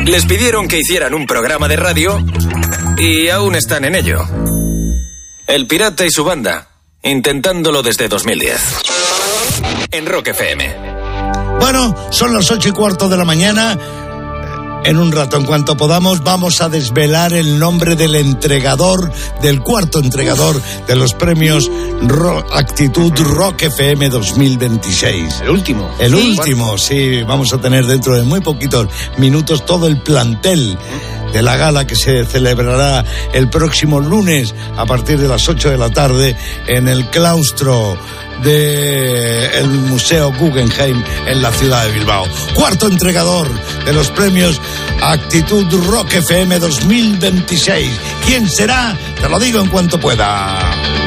Les pidieron que hicieran un programa de radio y aún están en ello. El Pirata y su banda, intentándolo desde 2010. En Rock FM. Bueno, son las 8:15 de la mañana. En un rato, en cuanto podamos, vamos a desvelar el nombre del entregador, del cuarto entregador de los premios Actitud Rock FM 2026. El último. El último, sí. Vamos a tener dentro de muy poquitos minutos todo el plantel de la gala que se celebrará el próximo lunes a partir de las 8 de la tarde en el claustro del Museo Guggenheim en la ciudad de Bilbao. Cuarto entregador de los premios Actitud Rock FM 2026. ¿Quién será? Te lo digo en cuanto pueda.